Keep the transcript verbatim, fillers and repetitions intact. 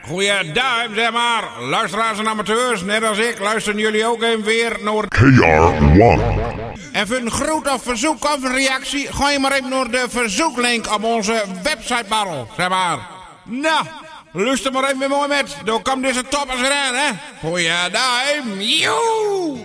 Goeiedag, zeg maar. Luisteraars en amateurs, net als ik, luisteren jullie ook even weer naar K R one. En voor een groet of verzoek of een reactie, ga je maar even naar de verzoeklink op onze website barrel, zeg maar. Nou, luister maar even mooi met. Dan komt deze toppers eraan, hè. Goeiedag, joe.